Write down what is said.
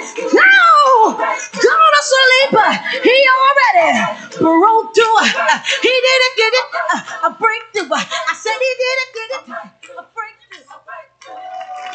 No, go to sleep. He already broke through. He didn't get it. A breakthrough. I said he